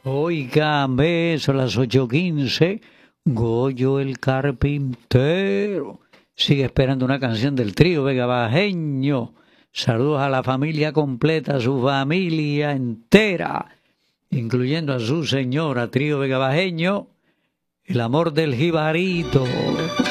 Oigan, son las 8:15. Goyo el carpintero sigue esperando una canción del trío Vega Bajeño. Saludos a la familia completa, a su familia entera, incluyendo a su señora, trío Vega Bajeño, el amor del jibarito.